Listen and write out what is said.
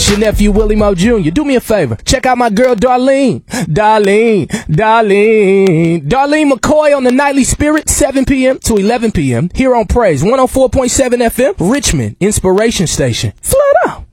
It's your nephew, Willie Mo Jr. Do me a favor. Check out my girl, Darlene McCoy on the Nightly Spirit, 7 p.m. to 11 p.m. here on Praise 104.7 FM, Richmond Inspiration Station. Flood out.